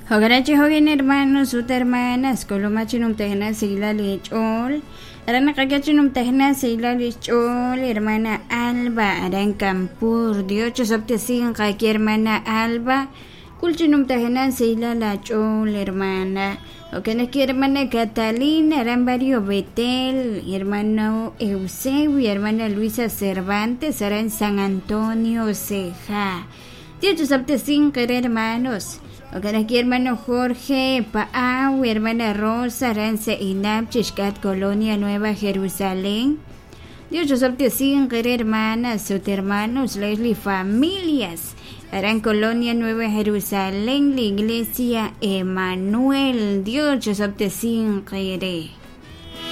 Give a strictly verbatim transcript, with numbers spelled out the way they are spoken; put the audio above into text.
Hogarachi Hogan hermanos, ut hermanas, Colomachinum Tejna Sila Lichol, Arana Kagachinum Tejna Sila Lichol, hermana Alba, Aran Campur, Diocho Saptesin, Kaki hermana Alba, Kulchinum Tejna Sila Lachol, hermana, Okanaki hermana Catalina, Aran Barrio Betel, hermano Eusebio, hermana Luisa Cervantes, Aran San Antonio Ceja, Diocho Saptesin, hermanos. Okanaki hermano Jorge Paau, hermana Rosa, Arance Inap, Chishkat, Colonia Nueva Jerusalén. Dios los sin querer hermanas, sus hermanos, Leslie, familias. Aran Colonia Nueva Jerusalén, la iglesia Emanuel. Dios los sin querer.